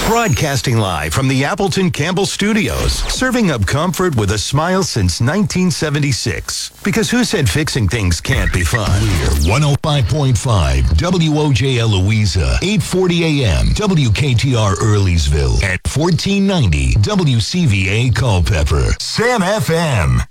Broadcasting live from the Appleton Campbell Studios, serving up comfort with a smile since 1976. Because who said fixing things can't be fun? We're 105.5 WOJL Louisa, 840 AM, WKTR Earleysville, at 1490 WCVA Culpeper. Sam FM.